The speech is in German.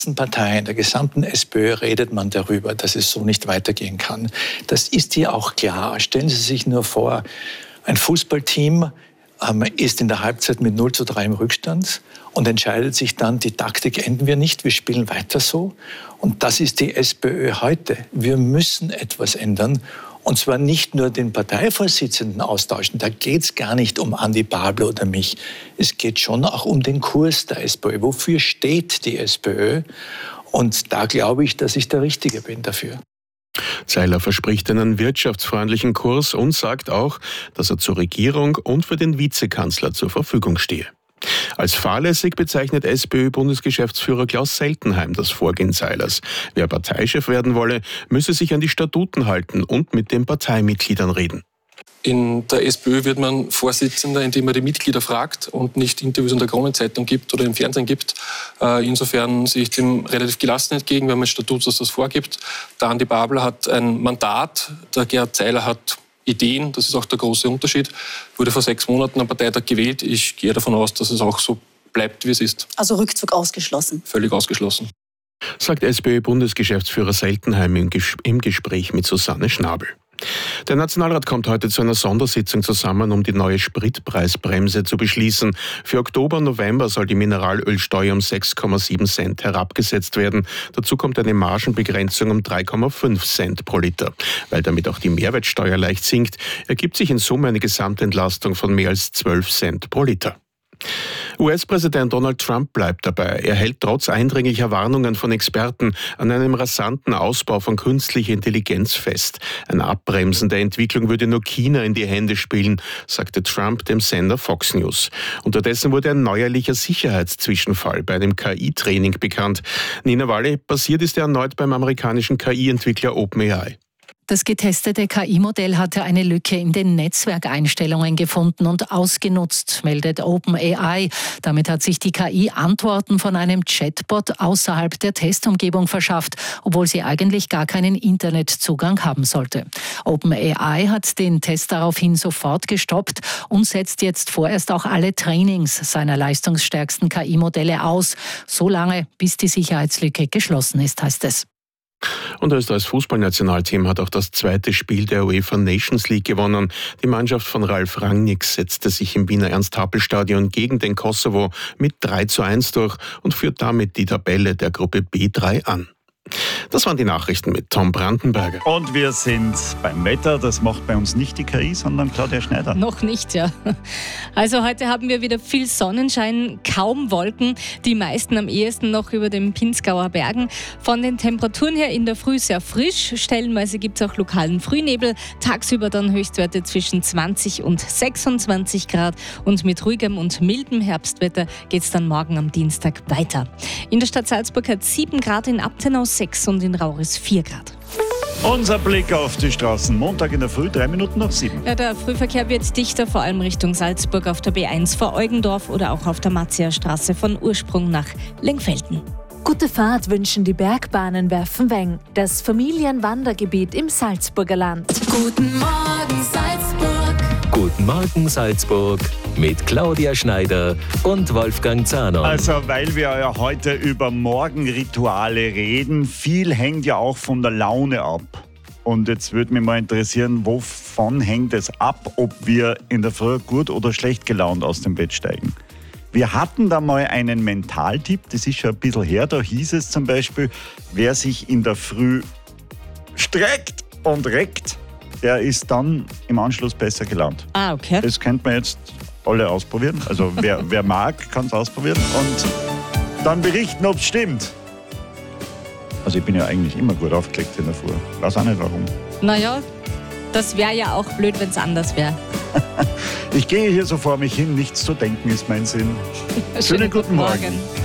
Partei, in der gesamten SPÖ redet man darüber, dass es so nicht weitergehen kann. Das ist hier auch klar. Stellen Sie sich nur vor, ein Fußballteam ist in der Halbzeit mit 0:3 im Rückstand und entscheidet sich dann, die Taktik ändern wir nicht, wir spielen weiter so. Und das ist die SPÖ heute. Wir müssen etwas ändern. Und zwar nicht nur den Parteivorsitzenden austauschen. Da geht es gar nicht um Andi Babel oder mich. Es geht schon auch um den Kurs der SPÖ. Wofür steht die SPÖ? Und da glaube ich, dass ich der Richtige bin dafür. Seiler verspricht einen wirtschaftsfreundlichen Kurs und sagt auch, dass er zur Regierung und für den Vizekanzler zur Verfügung stehe. Als fahrlässig bezeichnet SPÖ-Bundesgeschäftsführer Klaus Seltenheim das Vorgehen Seilers. Wer Parteichef werden wolle, müsse sich an die Statuten halten und mit den Parteimitgliedern reden. In der SPÖ wird man Vorsitzender, indem man die Mitglieder fragt und nicht Interviews in der Kronenzeitung gibt oder im Fernsehen gibt. Insofern sehe ich dem relativ gelassen entgegen, wenn man Statut das vorgibt. Der Andi Babel hat ein Mandat, der Gerhard Seiler hat Ideen, das ist auch der große Unterschied. Wurde vor 6 Monaten am Parteitag gewählt. Ich gehe davon aus, dass es auch so bleibt, wie es ist. Also Rückzug ausgeschlossen? Völlig ausgeschlossen. Sagt SPÖ-Bundesgeschäftsführer Seltenheim im Gespräch mit Susanne Schnabel. Der Nationalrat kommt heute zu einer Sondersitzung zusammen, um die neue Spritpreisbremse zu beschließen. Für Oktober und November soll die Mineralölsteuer um 6,7 Cent herabgesetzt werden. Dazu kommt eine Margenbegrenzung um 3,5 Cent pro Liter. Weil damit auch die Mehrwertsteuer leicht sinkt, ergibt sich in Summe eine Gesamtentlastung von mehr als 12 Cent pro Liter. US-Präsident Donald Trump bleibt dabei. Er hält trotz eindringlicher Warnungen von Experten an einem rasanten Ausbau von künstlicher Intelligenz fest. Ein Abbremsen der Entwicklung würde nur China in die Hände spielen, sagte Trump dem Sender Fox News. Unterdessen wurde ein neuerlicher Sicherheitszwischenfall bei einem KI-Training bekannt. Nina Walle, passiert ist er erneut beim amerikanischen KI-Entwickler OpenAI. Das getestete KI-Modell hatte eine Lücke in den Netzwerkeinstellungen gefunden und ausgenutzt, meldet OpenAI. Damit hat sich die KI Antworten von einem Chatbot außerhalb der Testumgebung verschafft, obwohl sie eigentlich gar keinen Internetzugang haben sollte. OpenAI hat den Test daraufhin sofort gestoppt und setzt jetzt vorerst auch alle Trainings seiner leistungsstärksten KI-Modelle aus, so lange, bis die Sicherheitslücke geschlossen ist, heißt es. Und Österreichs Fußballnationalteam hat auch das zweite Spiel der UEFA Nations League gewonnen. Die Mannschaft von Ralf Rangnick setzte sich im Wiener Ernst-Happel-Stadion gegen den Kosovo mit 3:1 durch und führt damit die Tabelle der Gruppe B3 an. Das waren die Nachrichten mit Tom Brandenberger. Und wir sind beim Wetter. Das macht bei uns nicht die KI, sondern Claudia Schneider. Noch nicht, ja. Also heute haben wir wieder viel Sonnenschein, kaum Wolken. Die meisten am ehesten noch über den Pinzgauer Bergen. Von den Temperaturen her in der Früh sehr frisch. Stellenweise gibt es auch lokalen Frühnebel. Tagsüber dann Höchstwerte zwischen 20 und 26 Grad. Und mit ruhigem und mildem Herbstwetter geht es dann morgen am Dienstag weiter. In der Stadt Salzburg hat 7 Grad, in Abtenau 6 und in Rauris 4 Grad. Unser Blick auf die Straßen. Montag in der Früh, 3:03. Ja, der Frühverkehr wird dichter, vor allem Richtung Salzburg auf der B1 vor Eugendorf oder auch auf der Marzia-Straße von Ursprung nach Lengfelden. Gute Fahrt wünschen die Bergbahnen Werfenweng, das Familienwandergebiet im Salzburger Land. Guten Morgen Salzburg. Guten Morgen Salzburg mit Claudia Schneider und Wolfgang Zahner. Also, weil wir ja heute über Morgenrituale reden, viel hängt ja auch von der Laune ab. Und jetzt würde mich mal interessieren, wovon hängt es ab, ob wir in der Früh gut oder schlecht gelaunt aus dem Bett steigen. Wir hatten da mal einen Mentaltipp, das ist schon ein bisschen her, da hieß es zum Beispiel, wer sich in der Früh streckt und reckt, der ist dann im Anschluss besser gelaunt. Ah, okay. Das könnte man jetzt alle ausprobieren. Also wer mag, kann es ausprobieren und dann berichten, ob es stimmt. Also ich bin ja eigentlich immer gut aufgelegt in der Früh. Weiß auch nicht warum. Naja, das wäre ja auch blöd, wenn es anders wäre. Ich gehe hier so vor mich hin, nichts zu denken ist mein Sinn. Schönen guten Morgen.